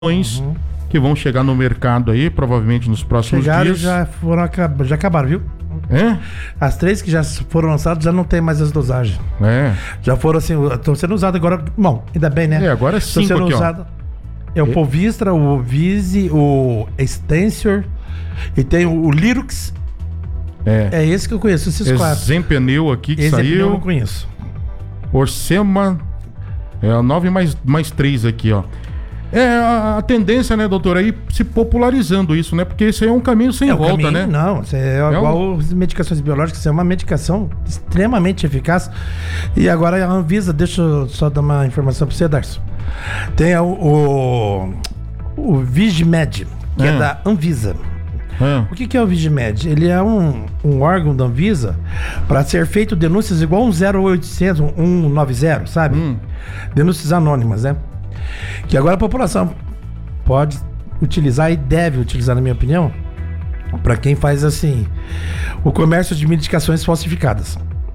que vão chegar no mercado aí, provavelmente nos próximos dias. Já acabaram, viu? É? As 3 que já foram lançadas já não tem mais as dosagens. Já foram assim, estão sendo usadas agora. Bom, ainda bem, né? Agora é 5 sendo aqui, usado. É o Povistra, o Vise, o Extensor e tem o Lirux. É esse que eu conheço, esses 4. Zempenil aqui que Exempenil saiu. eu não conheço. Orsema, a 9 mais 3 aqui, ó. A tendência, né, doutor, aí se popularizando isso, né? Porque esse aí é um caminho sem volta, né? Não, isso é igual as medicações biológicas, isso é uma medicação extremamente eficaz. E agora a Anvisa, deixa eu só dar uma informação para você, Darcio. Tem o Vigimed, que é da Anvisa. O que é o Vigimed? Ele é um órgão da Anvisa para ser feito denúncias igual um 0800, um 190, sabe? Denúncias anônimas, né? Que agora a população pode utilizar e deve utilizar, na minha opinião, para quem faz assim o comércio de medicações falsificadas.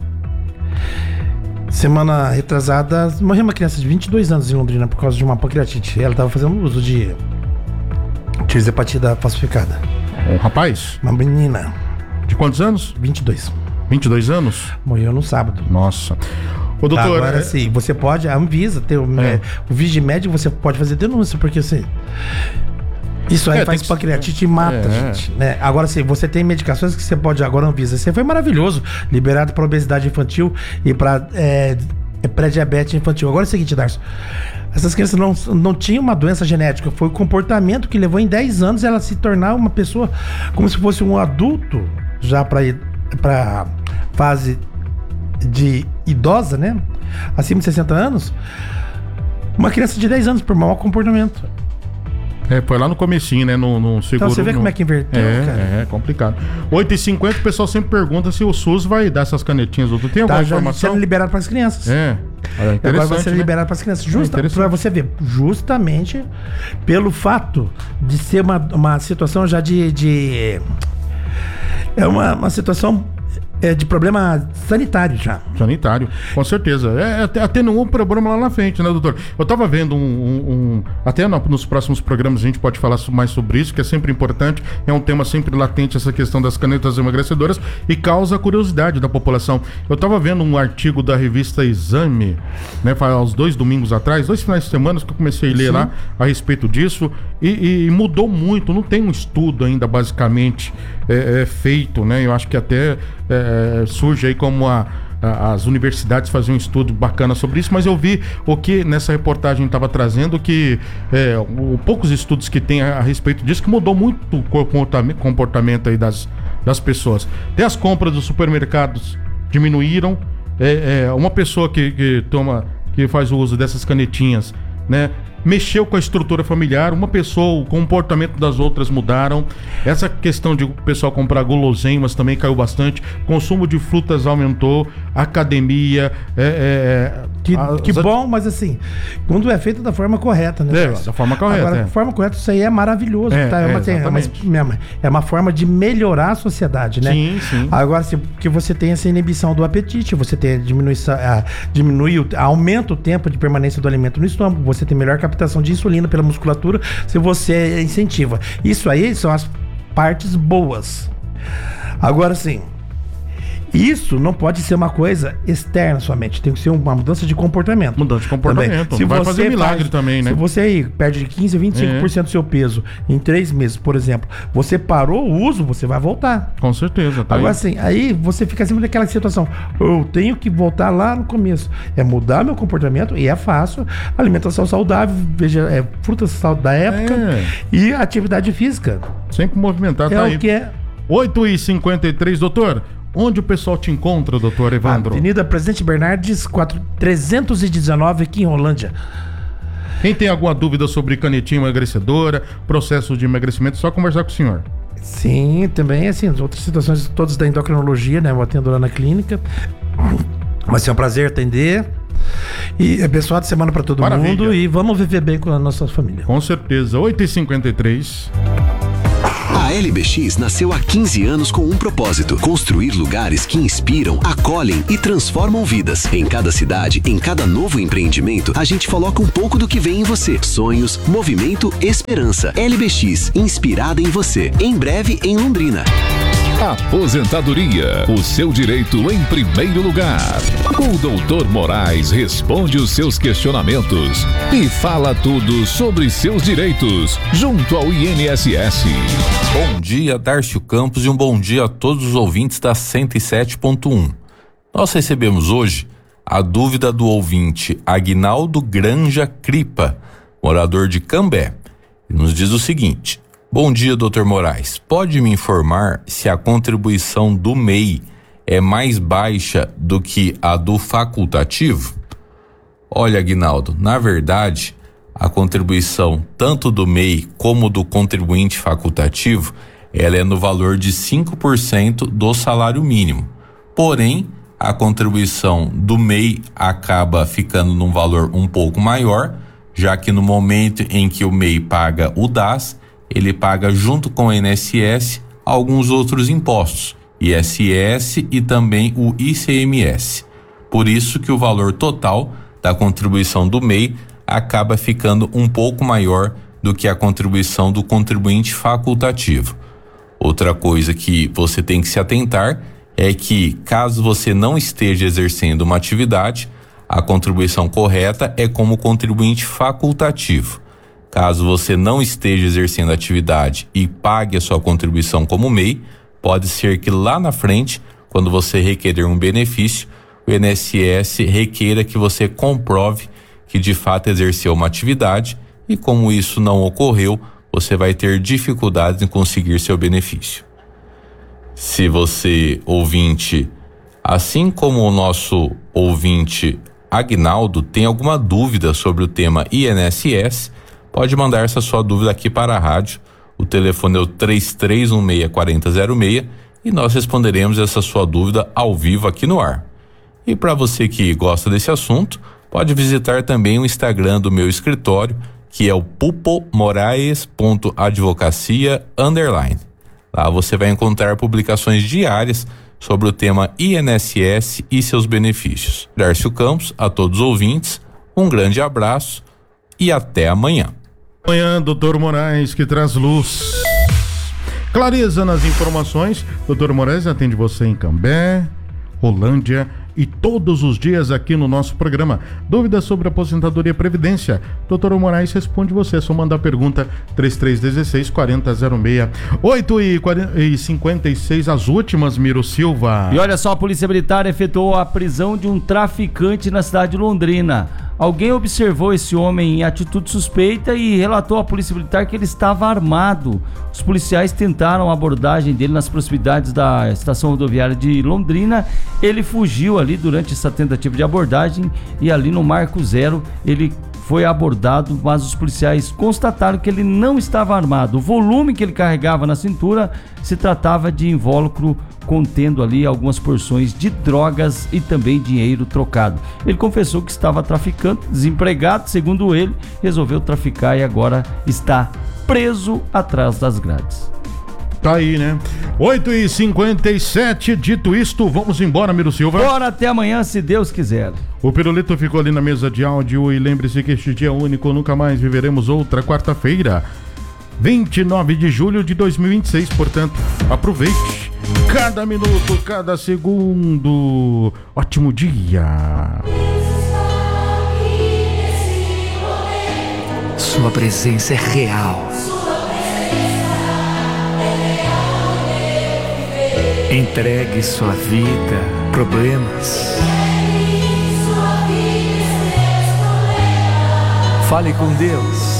Semana retrasada morreu uma criança de 22 anos em Londrina por causa de uma pancreatite. Ela estava fazendo uso de hepatida falsificada. Um rapaz? Uma menina. De quantos anos? 22. 22 anos? Morreu no sábado. Nossa. Ô, doutor, agora sim, você pode, a Anvisa tem o Vigimed, você pode fazer denúncia, porque assim, isso aí faz pancreatite e mata, gente, né? Agora sim, você tem medicações que você pode, agora Anvisa, isso foi maravilhoso, liberado para obesidade infantil e para pré-diabetes infantil. Agora é o seguinte, Darcio, essas crianças não tinham uma doença genética, foi o comportamento que levou em 10 anos ela se tornar uma pessoa como se fosse um adulto, já para fase de idosa, né? Acima de 60 anos. Uma criança de 10 anos por mau comportamento. Foi lá no comecinho, né? No seguro. Então você vê como é que inverteu, cara. É complicado. 8h50, o pessoal sempre pergunta se o SUS vai dar essas canetinhas. Tu tem alguma informação? Sendo liberado para as crianças. Agora vai ser liberado para as crianças. Para você ver, justamente pelo fato de ser uma situação já de é uma situação de problema sanitário já. Sanitário, com certeza. Atenuou um problema lá na frente, né, doutor? Eu tava vendo até nos próximos programas a gente pode falar mais sobre isso, que é sempre importante, é um tema sempre latente, essa questão das canetas emagrecedoras, e causa curiosidade da população. Eu tava vendo um artigo da revista Exame, né, há uns 2 domingos atrás, 2 finais de semana que eu comecei a ler lá a respeito disso, e mudou muito, não tem um estudo ainda basicamente feito, né? Eu acho que até surge aí como as universidades faziam um estudo bacana sobre isso, mas eu vi o que nessa reportagem estava trazendo, que poucos estudos que tem a respeito disso, que mudou muito o comportamento aí das pessoas. Até as compras dos supermercados diminuíram. Uma pessoa que faz o uso dessas canetinhas, né, mexeu com a estrutura familiar, uma pessoa, o comportamento das outras mudaram. Essa questão de o pessoal comprar guloseimas também caiu bastante. Consumo de frutas aumentou, academia. Bom, mas assim, quando é feito da forma correta, né? Da forma correta. Agora, da forma correta, isso aí é maravilhoso. É uma forma de melhorar a sociedade, né? Sim. Agora, que você tem essa inibição do apetite, você tem aumenta o tempo de permanência do alimento no estômago, você tem melhor captação de insulina pela musculatura, se você incentiva. Isso aí são as partes boas. Agora sim, isso não pode ser uma coisa externa somente, tem que ser uma mudança de comportamento. Mudança de comportamento. Se vai fazer milagre também, né? Se você aí perde de 15% a 25% do seu peso em 3 meses, por exemplo, você parou o uso, você vai voltar. Com certeza. Agora assim, aí você fica sempre naquela situação, eu tenho que voltar lá no começo. É mudar meu comportamento, e é fácil. Alimentação saudável, veja, frutas da época e atividade física. Sempre movimentar, tá aí. O que é. 8h53, doutor. Onde o pessoal te encontra, doutor Evandro? Avenida Presidente Bernardes, 319, aqui em Rolândia. Quem tem alguma dúvida sobre canetinha emagrecedora, processo de emagrecimento, é só conversar com o senhor. Sim, também, assim, as outras situações todas da endocrinologia, né? Eu atendo lá na clínica. Vai ser um prazer atender. E abençoado de semana para todo mundo. E vamos viver bem com a nossa família. Com certeza. 8h53. A LBX nasceu há 15 anos com um propósito: construir lugares que inspiram, acolhem e transformam vidas. Em cada cidade, em cada novo empreendimento, a gente coloca um pouco do que vem em você. Sonhos, movimento, esperança. LBX, inspirada em você. Em breve em Londrina. Aposentadoria, o seu direito em primeiro lugar. O Dr. Moraes responde os seus questionamentos e fala tudo sobre seus direitos junto ao INSS. Bom dia, Darcio Campos, e um bom dia a todos os ouvintes da 107.1. Nós recebemos hoje a dúvida do ouvinte Aguinaldo Granja Cripa, morador de Cambé. Ele nos diz o seguinte: bom dia, Dr. Moraes. Pode me informar se a contribuição do MEI é mais baixa do que a do facultativo? Olha, Aguinaldo, na verdade, a contribuição tanto do MEI como do contribuinte facultativo, ela é no valor de 5% do salário mínimo. Porém, a contribuição do MEI acaba ficando num valor um pouco maior, já que no momento em que o MEI paga o DAS, ele paga junto com o INSS alguns outros impostos, ISS e também o ICMS. Por isso que o valor total da contribuição do MEI acaba ficando um pouco maior do que a contribuição do contribuinte facultativo. Outra coisa que você tem que se atentar é que, caso você não esteja exercendo uma atividade, a contribuição correta é como contribuinte facultativo. Caso você não esteja exercendo atividade e pague a sua contribuição como MEI, pode ser que lá na frente, quando você requerer um benefício, o INSS requeira que você comprove que de fato exerceu uma atividade, e como isso não ocorreu, você vai ter dificuldades em conseguir seu benefício. Se você, ouvinte, assim como o nosso ouvinte Aguinaldo, tem alguma dúvida sobre o tema INSS, pode mandar essa sua dúvida aqui para a rádio. O telefone é o 3316-4006 e nós responderemos essa sua dúvida ao vivo aqui no ar. E para você que gosta desse assunto, pode visitar também o Instagram do meu escritório, que é o pupomoraes.advocacia_. Lá você vai encontrar publicações diárias sobre o tema INSS e seus benefícios. Darcio Campos, a todos os ouvintes, um grande abraço e até amanhã. Amanhã, Dr. Moraes, que traz luz, clareza nas informações. Dr. Moraes atende você em Cambé, Rolândia e todos os dias aqui no nosso programa. Dúvidas sobre aposentadoria e previdência? Dr. Moraes responde você. É só mandar pergunta 3316-4006. 8h56, as últimas, Miro Silva. E olha só, a Polícia Militar efetuou a prisão de um traficante na cidade de Londrina. Alguém observou esse homem em atitude suspeita e relatou à Polícia Militar que ele estava armado. Os policiais tentaram a abordagem dele nas proximidades da estação rodoviária de Londrina. Ele fugiu ali durante essa tentativa de abordagem e ali no Marco Zero ele foi abordado, mas os policiais constataram que ele não estava armado. O volume que ele carregava na cintura se tratava de invólucro contendo ali algumas porções de drogas e também dinheiro trocado. Ele confessou que estava traficando, desempregado, segundo ele, resolveu traficar e agora está preso atrás das grades. Tá aí, né? 8h57, dito isto, vamos embora, Miro Silva. Bora, até amanhã, se Deus quiser. O Pirulito ficou ali na mesa de áudio e lembre-se que este dia é único, nunca mais viveremos outra quarta-feira, 29 de julho de 2026, portanto, aproveite cada minuto, cada segundo. Ótimo dia. Sua presença é real. Entregue sua vida, problemas. Fale com Deus.